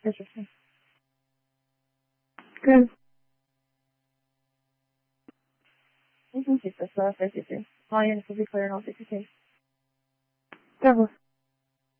Interesting. Good. You can keep this 53. Volume will be clear and I'll take your case. Douglas.